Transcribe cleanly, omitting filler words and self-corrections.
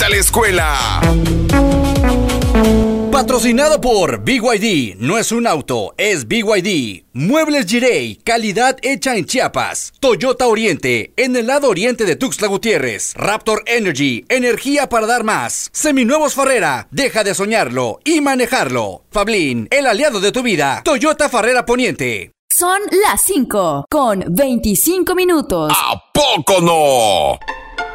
a la escuela. Patrocinado por BYD. No es un auto, es BYD. Muebles Jirey, calidad hecha en Chiapas. Toyota Oriente, en el lado oriente de Tuxtla Gutiérrez. Raptor Energy, energía para dar más. Seminuevos Farrera, deja de soñarlo y manejarlo. Fablin, el aliado de tu vida. Toyota Farrera Poniente. Son las 5:25. ¿A poco no?